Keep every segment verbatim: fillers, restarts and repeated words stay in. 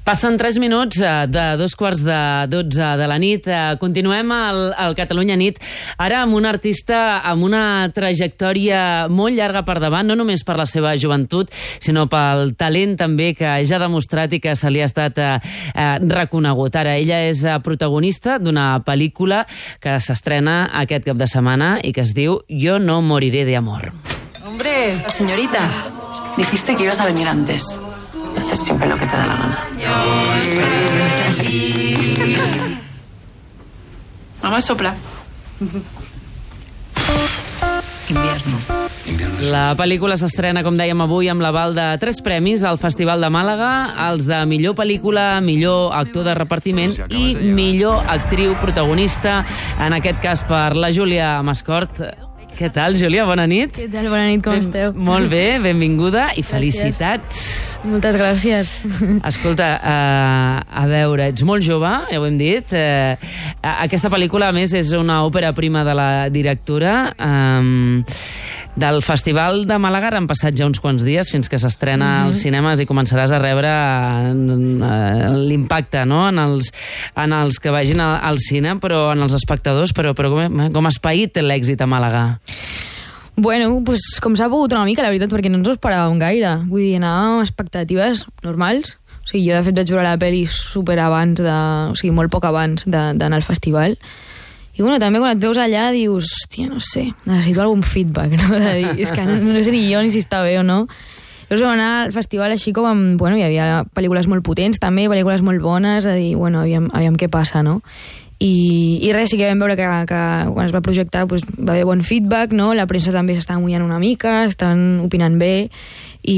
Passen tres minuts de dos quarts de dotze de la nit. Continuem al, al Catalunya Nit, ara amb un artista amb una trajectòria molt llarga per davant, no només per la seva joventut, sinó pel talent també que ja ha demostrat i que se li ha estat eh, reconegut. Ara, ella és protagonista d'una pel·lícula que s'estrena aquest cap de setmana i que es diu Yo no moriré de amor. Hombre, señorita, dijiste que ibas a venir antes. Haces siempre lo que te da la gana. Mamá, sopla. Invierno. La pel·lícula s'estrena, com dèiem avui, amb l'aval de tres premis al Festival de Màlaga, els de millor pel·lícula, millor actor de repartiment i millor actriu protagonista, en aquest cas per la Júlia Mascort. Què tal, Júlia? Bona nit. Què tal? Bona nit, com esteu? Molt bé, benvinguda i felicitats. Moltes gràcies. Escolta, uh, a veure, ets molt jove, ja ho hem dit. Uh, aquesta pel·lícula, a més, és una òpera prima de la directora. Um, del Festival de Màlaga han passat ja uns quants dies fins que s'estrena mm-hmm. als cinemes i començaràs a rebre uh, l'impacte, no?, en els, en els que vagin al, al cine, però en els espectadors, però, però com, com has paït l'èxit a Màlaga? Bueno, pues, com s'ha pogut una mica, la veritat, perquè no ens ho esperàvem gaire. Vull dir, anàvem amb expectatives normals. O sigui, jo, de fet, vaig veure la pel·li super abans, de, o sigui, molt poc abans d'anar al festival. I, bueno, també quan et veus allà dius, hòstia, no sé, necessito algun feedback, no? De dir, és que no, no sé ni jo ni si està bé o no. Llavors vam anar al festival així com amb, bueno, hi havia pel·lícules molt potents també, pel·lícules molt bones, de dir, bueno, aviam, aviam què passa, no? I, i res, sí que vam veure que, que quan es va projectar pues, va haver bon feedback, no? La premsa també s'estava mullant una mica, estan opinant bé, i,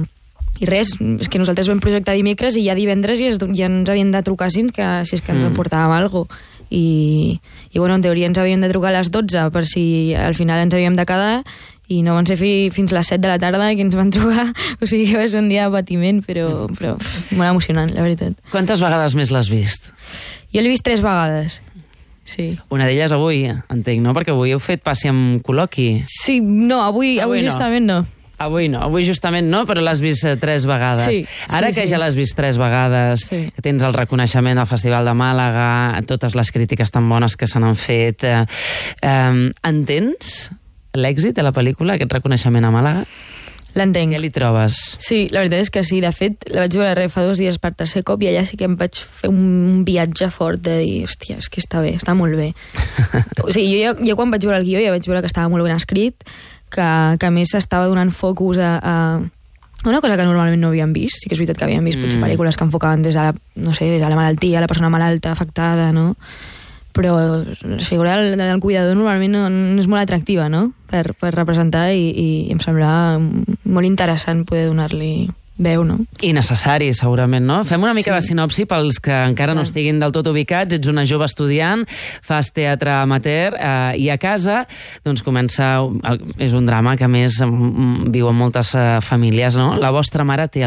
i res, és que nosaltres vam projectar dimecres i ja divendres ja, ja ens havien de trucar si, que, si és que ens mm. aportàvem alguna cosa. I, i bueno, en teoria ens havíem de trucar a les dotze per si al final ens havíem de quedar i no van ser fi, fins les set de la tarda que ens van trucar, o sigui que va ser un dia de patiment, però, però molt emocionant, la veritat. Quantes vegades més l'has vist? Jo l'he vist tres vegades, sí. Una d'elles avui, entenc, no? Perquè avui heu fet passi amb col·loqui. Sí, no, avui, avui, avui no. justament no. Avui no, avui justament no, però l'has vist tres vegades. Sí, Ara sí, que sí. ja l'has vist tres vegades, sí. que tens el reconeixement al Festival de Màlaga, totes les crítiques tan bones que se n'han fet, eh, eh, entens l'èxit de la pel·lícula, aquest reconeixement a Màlaga? L'entenc. Què li trobes? Sí, la veritat és que sí. De fet, la vaig veure res fa dos dies per tercer cop i allà sí que em vaig fer un viatge fort de dir, hòstia, és que està bé, està molt bé. O sigui, jo, jo quan vaig veure el guió ja vaig veure que estava molt ben escrit, que, que a més s'estava donant focus a, a una cosa que normalment no havíem vist. Sí que és veritat que havíem vist potser pel·lícules que enfocaven des de la, no sé, des de la malaltia, la persona malalta, afectada, no? Però la figura del, del cuidador normalment no, no és molt atractiva, no?, per, per representar i, i em sembla molt interessant poder donar-li veu, no? I necessari, segurament, no? Fem una mica sí. de sinopsi pels que encara no estiguin del tot ubicats. Ets una jove estudiant, fas teatre amateur eh, i a casa doncs comença... És un drama que a més viuen moltes eh, famílies, no? La vostra mare té